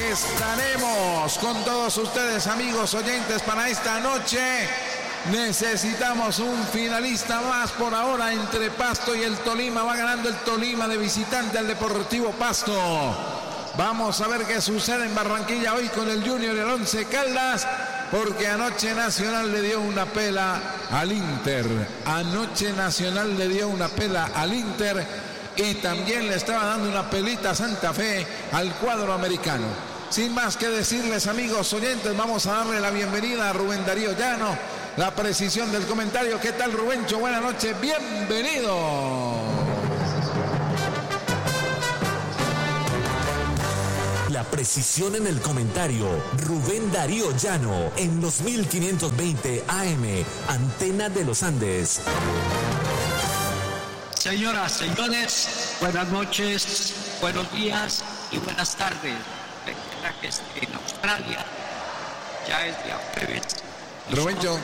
estaremos con todos ustedes, amigos oyentes, para esta noche. Necesitamos un finalista más por ahora entre Pasto y el Tolima. Va ganando el Tolima de visitante al Deportivo Pasto. Vamos a ver qué sucede en Barranquilla hoy con el Junior y el Once Caldas, porque anoche Nacional le dio una pela al Inter. Anoche Nacional le dio una pela al Inter y también le estaba dando una pelita a Santa Fe al cuadro americano. Sin más que decirles, amigos oyentes, vamos a darle la bienvenida a Rubén Darío Llano. La precisión del comentario. ¿Qué tal, Rubencho? Buenas noches, bienvenido. La precisión en el comentario. Rubén Darío Llano en los 1520 AM, Antena de los Andes. Señoras, señores, buenas noches, buenos días y buenas tardes. Recuerda que esté en Australia, ya es día jueves. Rubencho,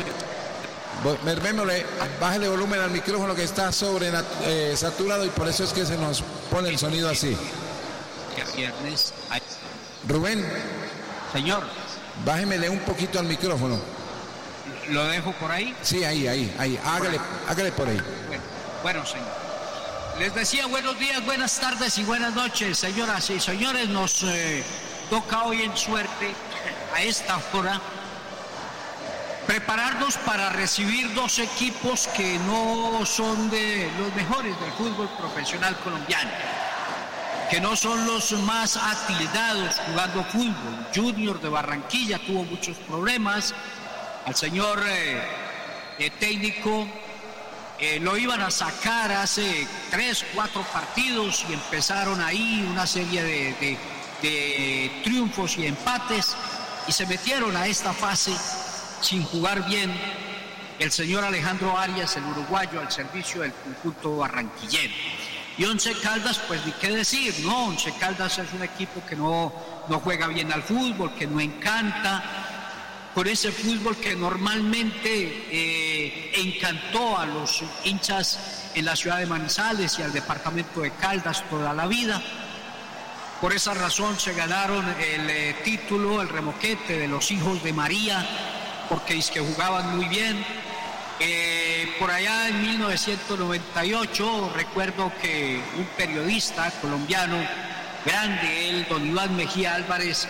bájale volumen al micrófono que está saturado y por eso es que se nos pone el sonido así. Viernes. Rubén. Señor. Bájemele un poquito al micrófono. ¿Lo dejo por ahí? Sí, ahí. Hágale por ahí. Bueno, señor. Les decía buenos días, buenas tardes y buenas noches, señoras y señores. Nos toca hoy en suerte, a esta hora, prepararnos para recibir dos equipos que no son de los mejores del fútbol profesional colombiano, que no son los más atildados jugando fútbol. Junior de Barranquilla tuvo muchos problemas. Al señor técnico lo iban a sacar hace 3, 4 partidos y empezaron ahí una serie de triunfos y empates y se metieron a esta fase sin jugar bien el señor Alejandro Arias, el uruguayo, al servicio del conjunto barranquillero. Y Once Caldas, pues ni qué decir, ¿no? Once Caldas es un equipo que no juega bien al fútbol, que no encanta, con ese fútbol que normalmente encantó a los hinchas en la ciudad de Manizales y al departamento de Caldas toda la vida. Por esa razón se ganaron el título, el remoquete de los hijos de María, porque es que jugaban muy bien. Por allá en 1998 recuerdo que un periodista colombiano grande, don Iván Mejía Álvarez,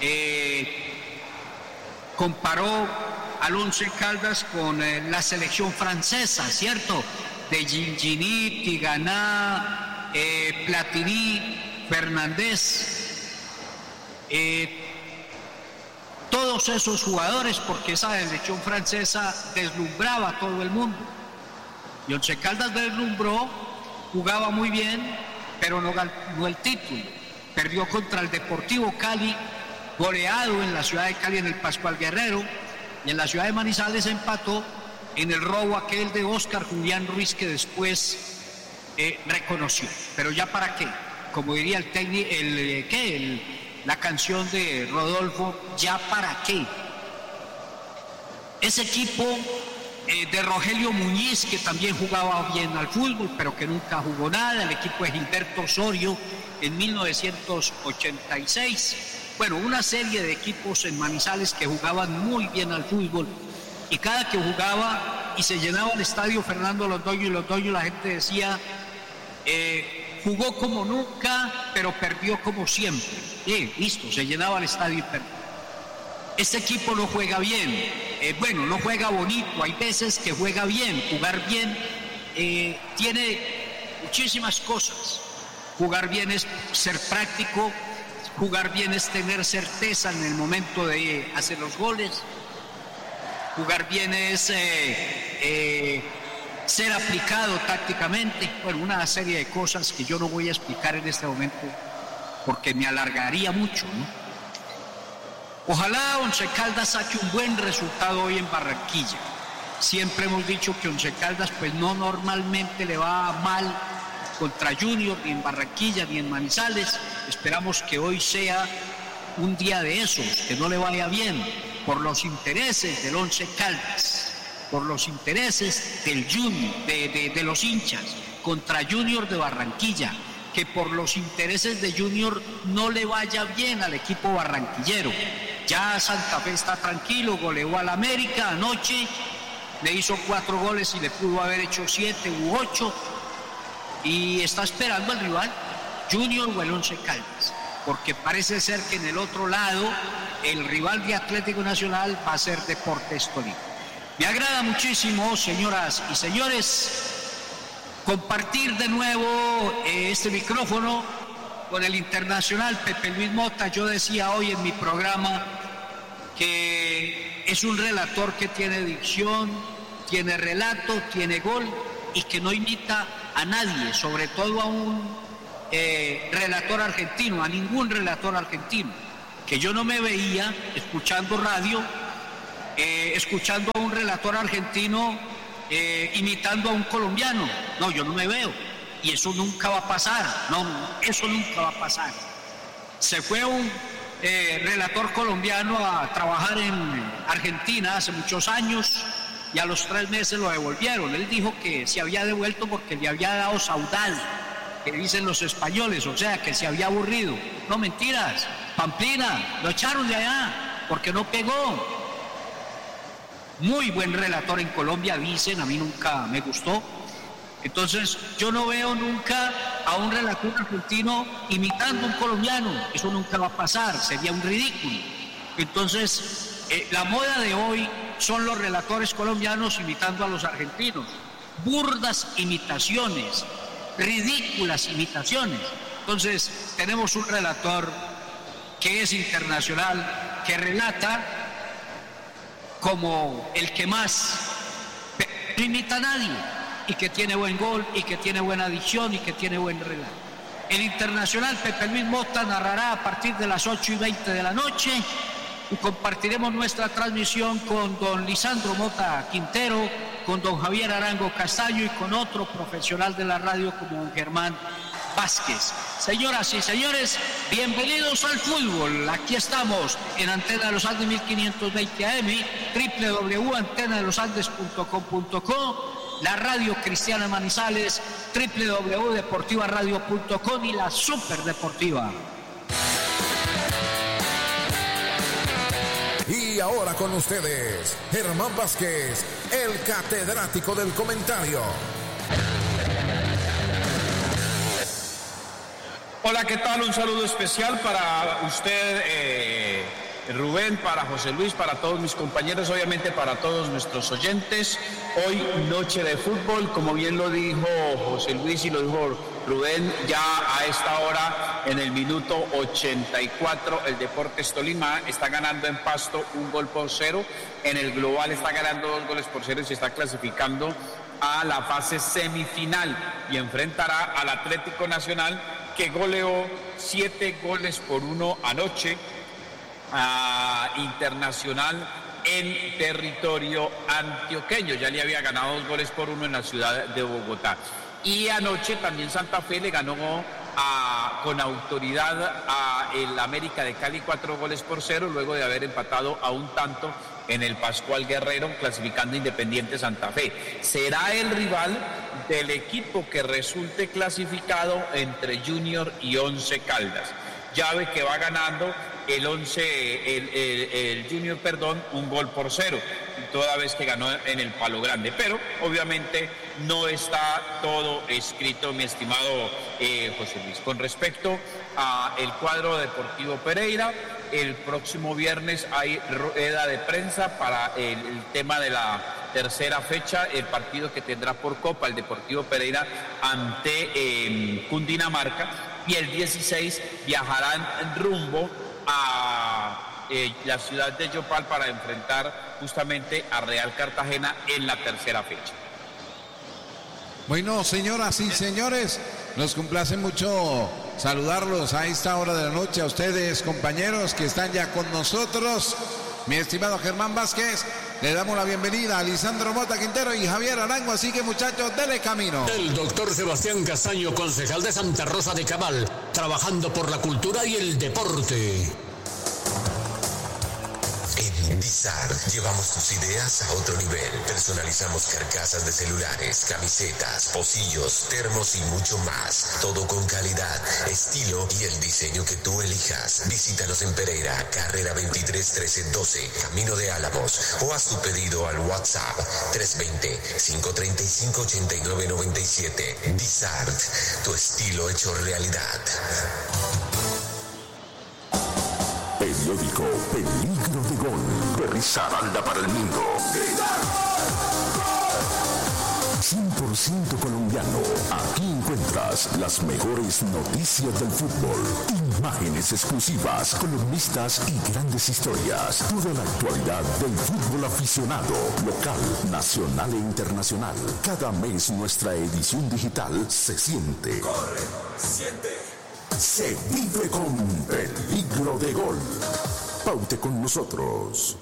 comparó al Once Caldas con la selección francesa, ¿cierto? De Gingini, Tiganá, Platini, Fernández, todos esos jugadores, porque esa selección francesa deslumbraba a todo el mundo. Y Once Caldas deslumbró, jugaba muy bien, pero no ganó el título. Perdió contra el Deportivo Cali, goleado en la ciudad de Cali en el Pascual Guerrero, y en la ciudad de Manizales empató en el robo aquel de Óscar Julián Ruiz, que después reconoció. Pero ya para qué, como diría el técnico, la canción de Rodolfo, ¿ya para qué? Ese equipo de Rogelio Muñiz, que también jugaba bien al fútbol, pero que nunca jugó nada, el equipo de Gilberto Osorio en 1986. Bueno, una serie de equipos en Manizales que jugaban muy bien al fútbol, y cada que jugaba y se llenaba el estadio Fernando Londoño, la gente decía, jugó como nunca, pero perdió como siempre. Listo, se llenaba el estadio y perdió. Este equipo no juega bien, no juega bonito, hay veces que juega bien, jugar bien tiene muchísimas cosas. Jugar bien es ser práctico, jugar bien es tener certeza en el momento de hacer los goles, jugar bien es ser aplicado tácticamente. Bueno, una serie de cosas que yo no voy a explicar en este momento porque me alargaría mucho, ¿no? Ojalá Once Caldas saque un buen resultado hoy en Barranquilla. Siempre hemos dicho que Once Caldas pues no normalmente le va mal contra Junior, ni en Barranquilla, ni en Manizales. Esperamos que hoy sea un día de esos, que no le vaya bien, por los intereses del Once Caldas, por los intereses del Junior, de los hinchas, contra Junior de Barranquilla, que por los intereses de Junior no le vaya bien al equipo barranquillero. Ya Santa Fe está tranquilo, goleó al América anoche, le hizo 4 goles y le pudo haber hecho 7 u 8, y está esperando al rival, Junior o el Once Caldas, porque parece ser que en el otro lado el rival de Atlético Nacional va a ser Deportes Tolima. Me agrada muchísimo, señoras y señores, compartir de nuevo este micrófono con el internacional Pepe Luis Mota. Yo decía hoy en mi programa que es un relator que tiene dicción, tiene relato, tiene gol y que no imita a nadie, sobre todo a un relator argentino, a ningún relator argentino, que yo no me veía escuchando radio, escuchando a un relator argentino imitando a un colombiano. No, yo no me veo, y eso nunca va a pasar. No, eso nunca va a pasar. Se fue un relator colombiano a trabajar en Argentina hace muchos años y a los 3 meses lo devolvieron. Él dijo que se había devuelto porque le había dado saudade, que dicen los españoles, o sea, que se había aburrido. No, mentiras. Pamplina, lo echaron de allá porque no pegó. Muy buen relator en Colombia, dicen, a mí nunca me gustó. Entonces, yo no veo nunca a un relator argentino imitando a un colombiano. Eso nunca va a pasar, sería un ridículo. Entonces, la moda de hoy son los relatores colombianos imitando a los argentinos. Burdas imitaciones, ridículas imitaciones. Entonces, tenemos un relator que es internacional, que relata como el que más, no imita a nadie, y que tiene buen gol, y que tiene buena dicción, y que tiene buen relato. El internacional Pepe Luis Mota narrará a partir de las 8:20 de la noche, y compartiremos nuestra transmisión con don Lisandro Mota Quintero, con don Javier Arango Castaño y con otro profesional de la radio como don Germán Vázquez. Señoras y señores, bienvenidos al fútbol. Aquí estamos en Antena de los Andes 1520 AM, www.antenadelosandes.com.co, la radio cristiana Manizales, www.deportivaradio.com y la Superdeportiva. Y ahora con ustedes, Germán Vázquez, el catedrático del comentario. Hola, ¿qué tal? Un saludo especial para usted, Rubén, para José Luis, para todos mis compañeros, obviamente para todos nuestros oyentes. Hoy noche de fútbol, como bien lo dijo José Luis y lo dijo Rubén, ya a esta hora, en el minuto 84, el Deportes Tolima está ganando en Pasto 1-0. En el global está ganando 2-0 y se está clasificando a la fase semifinal y enfrentará al Atlético Nacional, que goleó 7-1 anoche a Internacional en territorio antioqueño. Ya le había ganado 2-1 en la ciudad de Bogotá. Y anoche también Santa Fe le ganó con autoridad a el América de Cali 4-0, luego de haber empatado a un tanto en el Pascual Guerrero, clasificando Independiente Santa Fe. Será el rival del equipo que resulte clasificado entre Junior y Once Caldas. Llave que va ganando el Junior, 1-0, toda vez que ganó en el Palo Grande. Pero obviamente no está todo escrito, mi estimado José Luis. Con respecto al cuadro Deportivo Pereira, el próximo viernes hay rueda de prensa para el tema de la tercera fecha, el partido que tendrá por Copa el Deportivo Pereira ante Cundinamarca, y el 16 viajarán rumbo a la ciudad de Yopal para enfrentar justamente a Real Cartagena en la tercera fecha. Bueno, señoras y señores, nos complace mucho saludarlos a esta hora de la noche, a ustedes, compañeros que están ya con nosotros. Mi estimado Germán Vázquez, le damos la bienvenida a Lisandro Mota Quintero y Javier Arango, así que muchachos, dele camino. El doctor Sebastián Castaño, concejal de Santa Rosa de Cabal, trabajando por la cultura y el deporte. En Dizar llevamos tus ideas a otro nivel. Personalizamos carcasas de celulares, camisetas, pocillos, termos y mucho más. Todo con calidad, estilo y el diseño que tú elijas. Visítanos en Pereira, carrera 23 1312, Camino de Álamos, o haz tu pedido al WhatsApp 320-535-8997. Dizart, tu estilo hecho realidad. Periódico Peligro de Gol. De Risaralda para el mundo. 100% colombiano. Aquí encuentras las mejores noticias del fútbol. Imágenes exclusivas, columnistas y grandes historias. Toda la actualidad del fútbol aficionado, local, nacional e internacional. Cada mes nuestra edición digital se siente. Corre, siente. Se vive con Peligro de Gol. Paute con nosotros.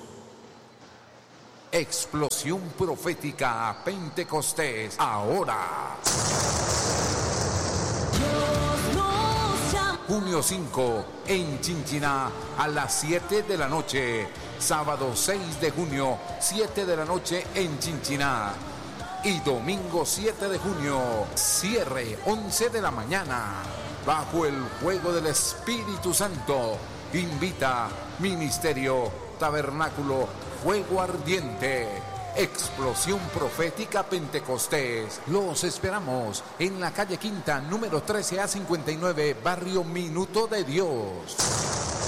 Explosión profética a Pentecostés. Ahora. Junio 5 en Chinchiná a las 7 de la noche. Sábado 6 de junio, 7 de la noche en Chinchiná. Y domingo 7 de junio, cierre 11 de la mañana. Bajo el fuego del Espíritu Santo, invita Ministerio Tabernáculo Fuego Ardiente. Explosión Profética Pentecostés. Los esperamos en la calle Quinta, número 13A59, barrio Minuto de Dios.